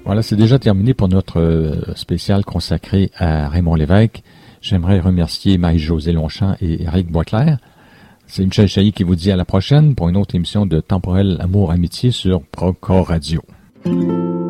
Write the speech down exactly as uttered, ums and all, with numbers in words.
Voilà, c'est déjà terminé pour notre spécial consacré à Raymond Lévesque. J'aimerais remercier Marie-Josée Longchamp et Éric Boisclair. C'est Michel Chailly qui vous dit à la prochaine pour une autre émission de Temporel Amour Amitié sur Procore Radio.